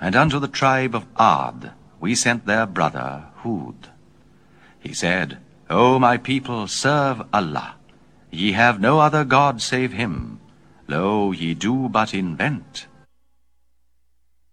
And unto the tribe of Ad we sent their brother Hud. He said, O my people, serve Allah. Ye have no other God save him. Lo, ye do but invent.